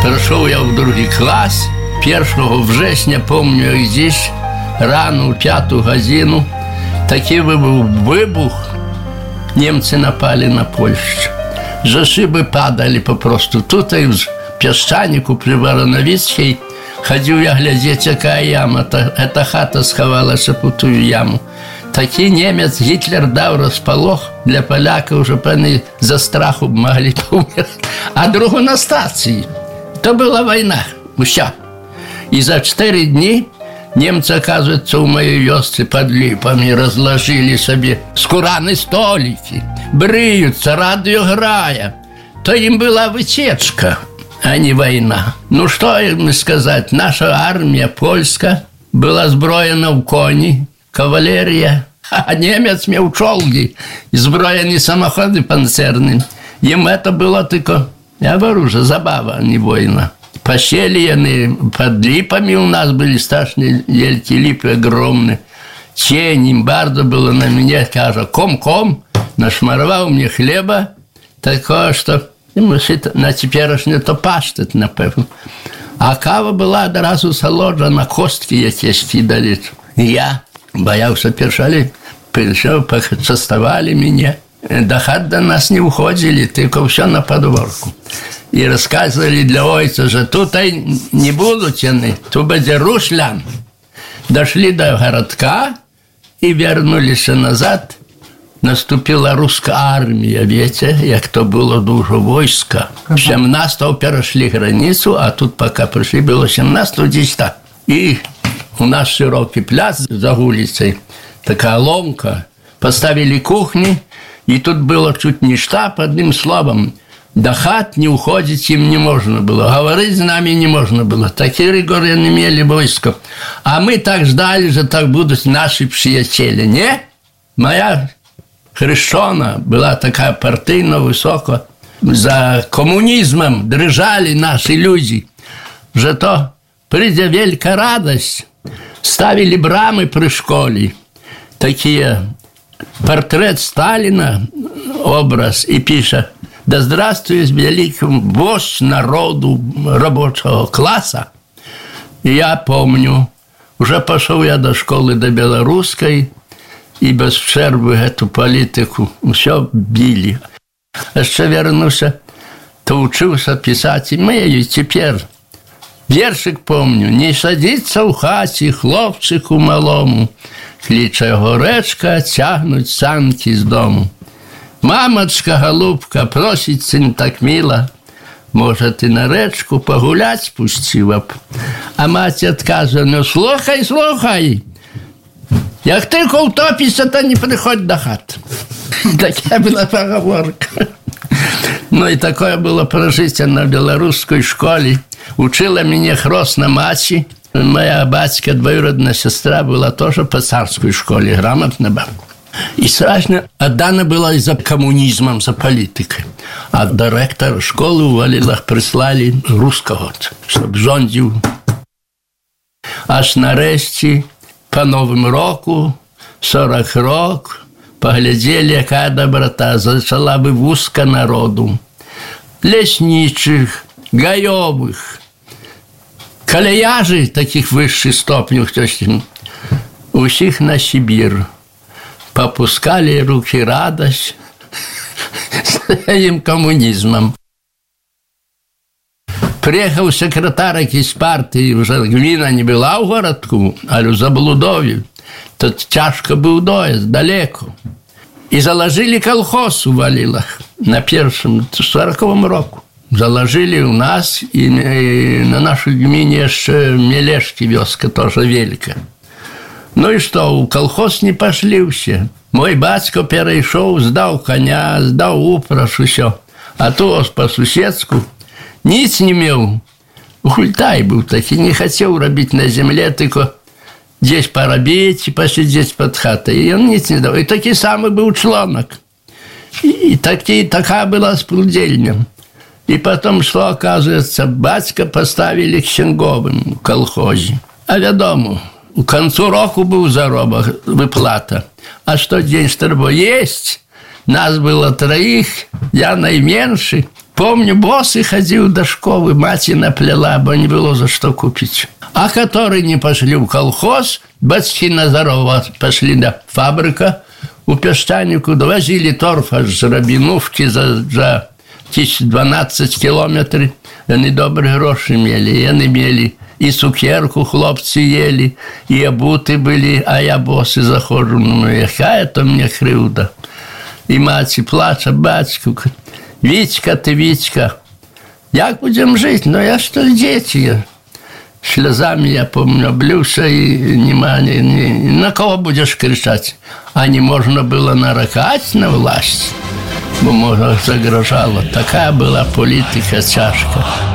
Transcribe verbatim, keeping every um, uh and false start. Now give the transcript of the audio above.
Перейшов я в другий клас. Першого вжесня, помню, як здесь, рано, в п'яту годину, такий був вибух, німці напали на Польщу. За шиби падали попросту. Тут і в Піщанику при Вороновицькій ходив я глядеть, яка яма. Эта хата сховалася по ту яму. Такий німець Гітлер дав розполох для поляків, щоб вони за страху могли померти. А другу на стації. То була війна. Все. И за четыре дни немцы, оказывается, в моей вёсце под липами разложили себе скураны столики, бреются, радио грая. То им была вытечка, а не война. Ну, что им сказать? Наша армия польская была сброена в кони, кавалерия, а немец мел чолги, сброены самоходы панцирные. Им это было только, я говорю же, забава, а не война. Посели под липами у нас были страшные ельки, липы огромные. Тень, им bardzo было на меня, каже, ком-ком, нашмаровал мне хлеба, такое, что на теперешнее то паштет, напевно. А кава была одразу солоджа, на костки якісь кидали. И я боялся першали, пришел, почастовали меня. До хат до нас не уходили, только все на подворку. И рассказывали для ойца, что тут не будут они, тут будет рушлян. Дошли до городка и вернулись назад. Наступила русская армия, видите, як то было дуже войска. семнадцатого перешли границу, а тут пока пришли, было семнадцатого десять. И у нас широкий пляц за улицей, такая ломка. Поставили кухни, и тут было чуть не штаб, одним словом. До хат не уходить им не можно было. Говорить с нами не можно было. Такие ригоры не имели войска. А мы так ждали, что так будут наши приятели. Не? Моя хрещена была такая партийно высоко. За коммунизмом дрожали наши люди. Зато придя великая радость, ставили брамы при школе. Такие портрет Сталина, образ, и пишет: «Да здравствует великим вождь народу рабочего класса». И я помню, уже пошел я до школы, до белорусской, и без przerwy эту политику все били. А еще вернулся, то учился писать, и мы и теперь. Вершик помню: «Не садиться в хаті хлопчику малому, кличе горечка, тягнуть санки з дому. Мамочка, голубка, просить син так мило, може, ти на речку погулять спустила б». А мать відказує: «Ну, слухай, слухай, як тільки утопишся, то не приходь до хат». Такая была поговорка. Ну и такое было прожитие на белорусской школе. Учила меня хросна мачи. Моя батька, двоюродная сестра, была тоже по царской школе, грамотная была. И страшно отдана была из-за коммунизмом, за политикой. А директор школы уволил, прислали русского, чтобы зондил. Аж нарешті, по Новому року, сорок років, поглядели, яка доброта, зачала вивозка народу. Лесничих, гайових, колеяжей таких высших ступеней, усіх на Сибір. Попускали руки радость своим коммунизмом. Приехал секретарь из партии, уже гмина не была в городку, а в Заблудове. Тут тяжко был доезд, далеко. И заложили колхоз у Валилах на первом, сороковом року. Заложили у нас, и, и на нашей гмине еще Мелешки вёска тоже велика. Ну и что, у колхоз не пошли все. Мой батько перейшов, сдал коня, сдал упраж, все. А то по суседску ніц не имел. Хультай был таки, не хотел робить на земле, только здесь поробить и посидеть под хатой. И он ніц не дал. И таки самый был члонок. И, и таки, такая была сплудельня. И потом, что оказывается, батька поставили к Щенговым в колхозе. А ведомо, к концу року был заробок, выплата. А что день чтобы есть? Нас было троих, я наименьший. Помню, босы ходил до школы, мать напляла, бо не было за что купить. А которые не пошли в колхоз, батьки Назарова пошли на фабрику у Пештанику, довозили торф аж з Рабіновки за, за дванадцять кілометрів. Вони добрі гроші мали, вони мали і цукерку хлопці ели, і обуты были, а я босы захожу, ну, яка то мне кривда. І мать плаче, батько, Вітька ти, Вітька, як будемо жити? Ну, я ж то діти. Слезами, я помню, облился, и нема, ни, ни, на кого будешь кричать? А не можно было нарекать на власть, бо, может, загрожало. Такая была политика тяжкая.